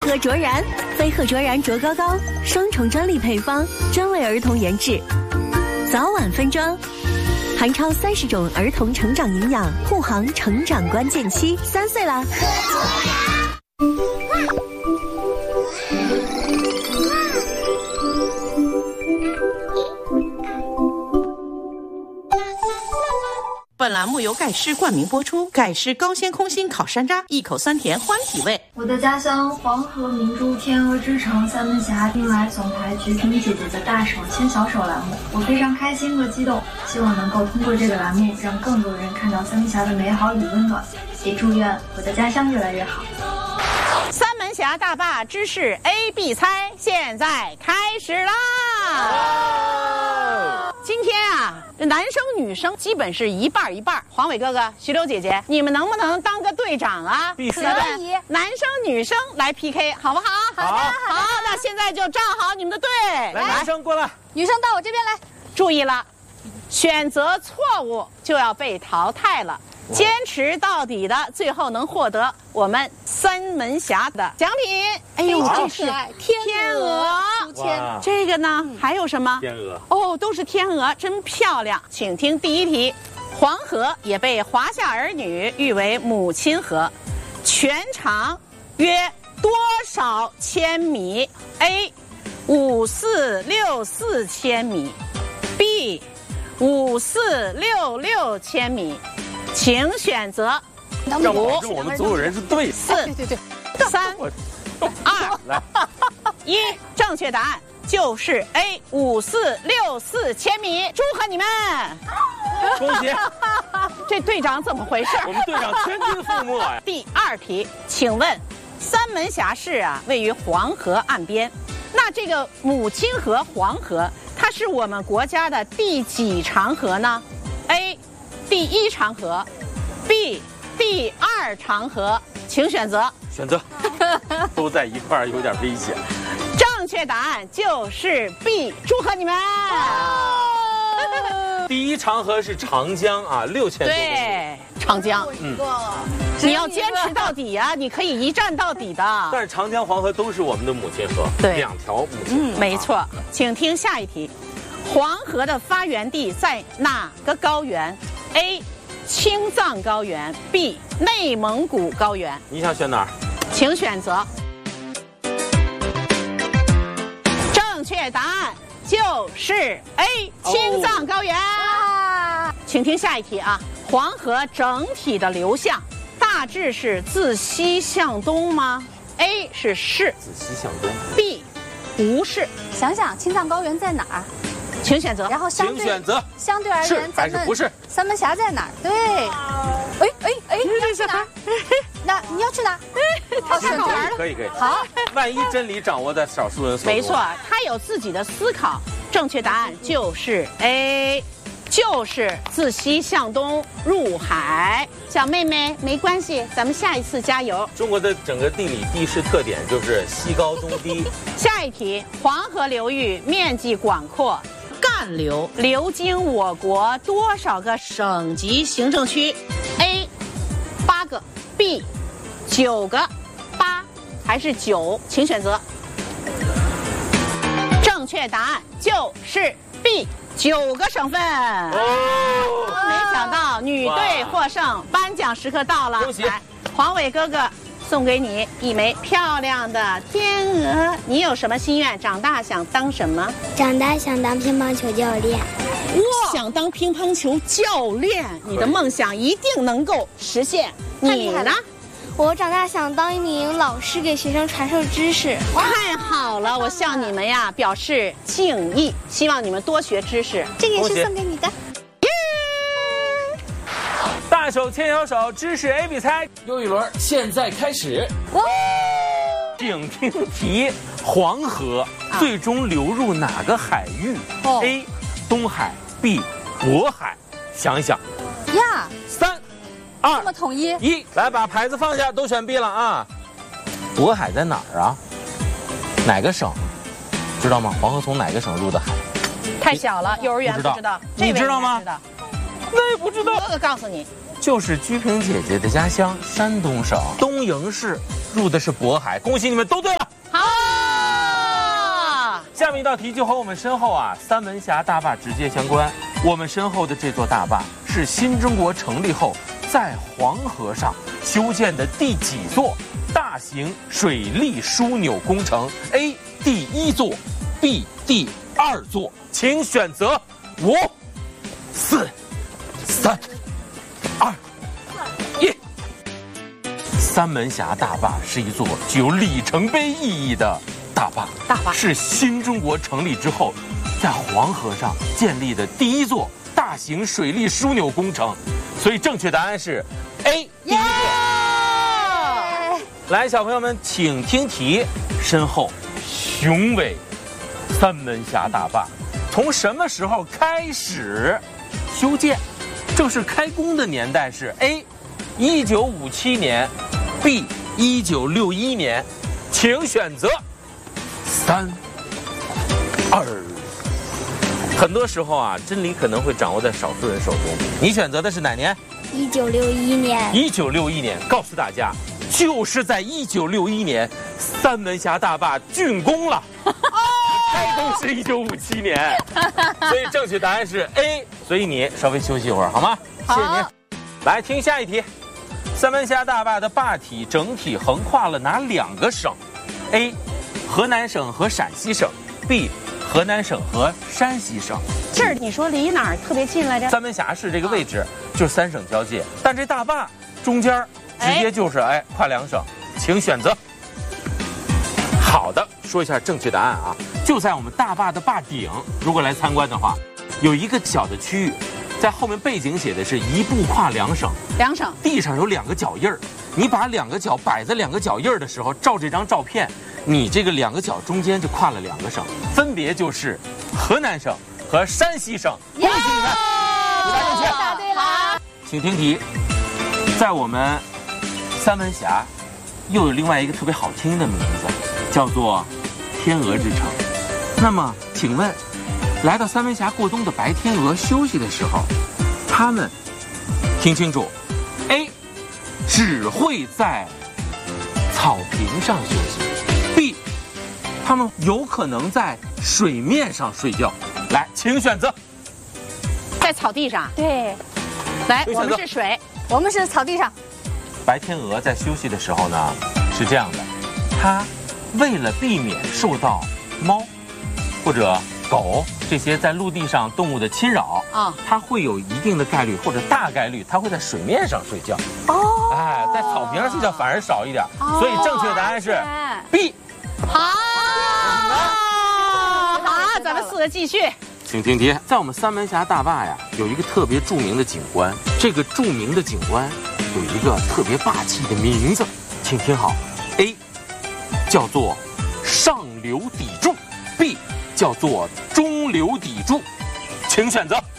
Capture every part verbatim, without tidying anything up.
格卓然，飞鹤卓然卓高高，双重专利配方，专为儿童研制，早晚分装，含超三十种儿童成长营养，护航成长关键期，三岁啦。 本栏目由盖诗冠名播出，盖诗高纤空心烤山楂，一口酸甜欢体味。 我的家乡黄河明珠天鹅之城三门峡迎来总台菊萍姐姐的大手牵小手栏目，我非常开心和激动，希望能够通过这个栏目让更多人看到三门峡的美好与温暖，也祝愿我的家乡越来越好。 三门峡大坝知识 A B 猜现在开始啦！今天啊，这男生女生基本是一半一半。黄伟哥哥、徐柳姐姐，你们能不能当个队长啊？ 必须的。男生女生来 P K， 好不好？ 好的， 好。好，那现在就站好你们的队。 来，男生过来， 女生到我这边来。 注意了，选择错误就要被淘汰了。坚持到底的，最后能获得我们三门峡的奖品。哎呦，这是天鹅，这个呢还有什么？ 天鹅。 哦，都是天鹅，真漂亮。请听第一题：黄河也被华夏儿女誉为母亲河，全长约多少千米 ？A. 五四六四千米 ，B. 五四六六千米。请选择让保证我们所有人是对的。 四、对对对，三、二、 来， 一，正确答案就是 A 五四六四千米，祝贺你们！ 恭喜！ 这队长怎么回事？ 我们队长全军覆没呀！ 第二题，请问三门峡市啊位于黄河岸边，那这个母亲河黄河，它是我们国家的第几长河呢 ？A 第一长河 ，B 第二长河，请选择。 选择，都在一块儿，有点危险。 正确答案就是 B， 祝贺你们！ 第一长河是长江啊，六千多公里。 对，长江。 嗯， 你要坚持到底呀、啊，你可以一战到底的。 但是长江、黄河都是我们的母亲河， 对， 两条母亲河。 嗯，没错。请听下一题：黄河的发源地在哪个高原 ？A. 青藏高原 B. 内蒙古高原。 你想选哪儿？ 请选择。正确答案就是 A. 青藏高原。哦、请听下一题啊！黄河整体的流向大致是自西向东吗 ？A 是是， 自西向东。 B 不是。 想想青藏高原在哪儿？ 请选择。 然后相对请选择相对而言， 还是不是？ 三门峡在哪儿？对。哎哎哎，你要去哪儿？那你要去哪儿？ 哦，太好玩了。可以可以。 好， 万一真理掌握在少数人手中。 没错，他有自己的思考。正确答案就是 A， 就是自西向东入海。小妹妹没关系，咱们下一次加油。 中国的整个地理地势特点就是西高东低。 下一题，黄河流域面积广阔。干流流经我国多少个省级行政区 ？A. 八个 ，B. 九个，八还是九？请选择。正确答案就是 B， 九个省份。哦，没想到女队获胜，颁奖时刻到了。 恭喜！ 来，黄伟哥哥。送给你一枚漂亮的天鹅。你有什么心愿？长大想当什么？ 长大想当乒乓球教练。 哇，想当乒乓球教练，你的梦想一定能够实现。你呢？ 我长大想当一名老师，给学生传授知识。 太好了，我向你们呀表示敬意，希望你们多学知识。 这个也是送给你的。 大手牵小手，知识 A B 猜， 又一轮，现在开始。 请听题：黄河最终流入哪个海域、哦、？A. 东海 B. 渤海。想一想。 呀， 三、二， 这么统一。 一，来把牌子放下，都选 B 了啊。渤海在哪儿啊？哪个省？知道吗？黄河从哪个省入的海？ 太小了，幼儿园不知道。 你知道吗？ 知道。 那也不知道。 哥哥告诉你。 就是鞠萍姐姐的家乡山东省东营市，入的是渤海。恭喜你们都对了。 好， 下面一道题就和我们身后啊三门峡大坝直接相关。我们身后的这座大坝是新中国成立后在黄河上修建的第几座大型水利枢纽工程 ？A. 第一座 ，B. 第二座，请选择。五、四、三、二、一。三门峡大坝是一座具有里程碑意义的大坝， 大坝是新中国成立之后，在黄河上建立的第一座大型水利枢纽工程，所以正确答案是 A 第一座。来，小朋友们，请听题：身后雄伟三门峡大坝从什么时候开始修建？正式开工的年代是 A 一九五七年 B 一九六一年，请选择。三二，很多时候啊，真理可能会掌握在少数人手中。你选择的是哪年？ 一九六一年。 一九六一年，告诉大家，就是在一九六一年，三门峡大坝竣工了。开工是一九五七年，所以正确答案是 A。所以你稍微休息一会儿好吗？谢谢您。来听下一题，三门峡大坝的坝体整体横跨了哪两个省 ？A. 河南省和陕西省 B. 河南省和山西省。 这儿你说离哪儿特别近来着？ 三门峡市这个位置就是三省交界，但这大坝中间直接就是哎跨两省，请选择。好的，说一下正确答案啊，就在我们大坝的坝顶，如果来参观的话，有一个小的区域，在后面背景写的是一步跨两省， 两省地上有两个脚印儿，你把两个脚摆在两个脚印儿的时候，照这张照片，你这个两个脚中间就跨了两个省，分别就是河南省和山西省。恭喜你们，你答正确， 答对了。 请听题，在我们三门峡又有另外一个特别好听的名字，叫做天鹅之城。那么请问，来到三门峡过冬的白天鹅休息的时候，它们听清楚 A 只会在草坪上休息， B 它们有可能在水面上睡觉。来，请选择。 在草地上。 对， 来，我请选择们是水， 我们是草地上。 白天鹅在休息的时候呢，是这样的，它为了避免受到猫或者狗这些在陆地上动物的侵扰啊， 它会有一定的概率或者大概率，它会在水面上睡觉。 哦， 哎，在草坪上睡觉反而少一点，所以正确答案是 B。 好，好，咱们四个继续。 请听题，在我们三门峡大坝呀，有一个特别著名的景观，这个著名的景观有一个特别霸气的名字，请听好 ：A 叫做上流砥柱 ，B 叫做中流砥柱，请选择。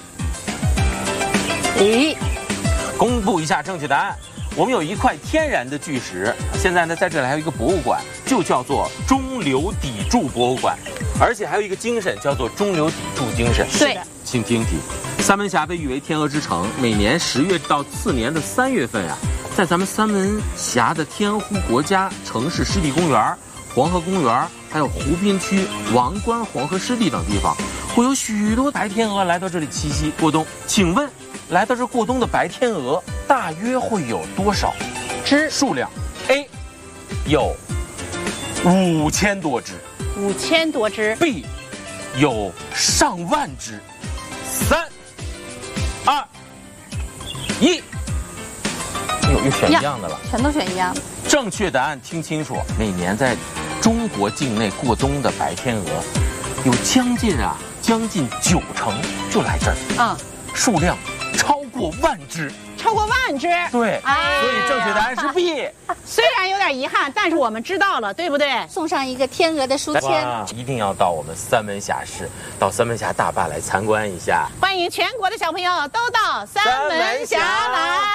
咦， 公布一下正确答案。我们有一块天然的巨石，现在呢，在这里还有一个博物馆，就叫做中流砥柱博物馆，而且还有一个精神叫做中流砥柱精神。 对， 请听题：三门峡被誉为天鹅之城，每年十月到次年的三月份啊，在咱们三门峡的天湖国家城市湿地公园、黄河公园，还有湖滨区王关黄河湿地等地方，会有许多白天鹅来到这里栖息过冬。请问，来到这过冬的白天鹅大约会有多少只数量 ？A 有五千多只五千多只。 ，B 有上万只。三、二、一，又又选一样的了。 全都选一样的。 正确答案听清楚，每年在中国境内过冬的白天鹅，有将近啊将近九成就来这儿， 啊、 嗯，数量超过万只。 超过万只。 对， 哎所以正确答案是 B。 虽然有点遗憾，但是我们知道了，对不对？ 送上一个天鹅的书签。 哇，一定要到我们三门峡市，到三门峡大坝来参观一下。 欢迎全国的小朋友都到三门峡来。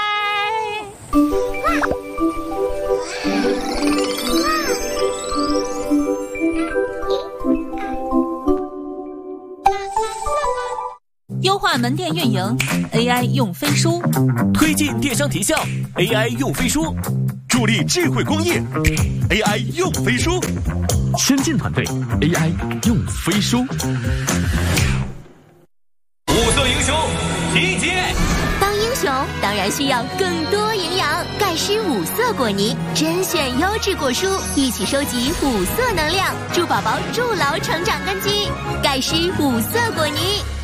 优化门店运营 A I 用飞书， 推进电商提效 A I 用飞书，助力智慧工业 A I 用飞书，先进团队 A I 用飞书。 五色英雄集结。 当英雄当然需要更多营养，钙湿五色果泥，甄选优质果蔬，一起收集五色能量，助宝宝筑牢成长根基。钙湿五色果泥。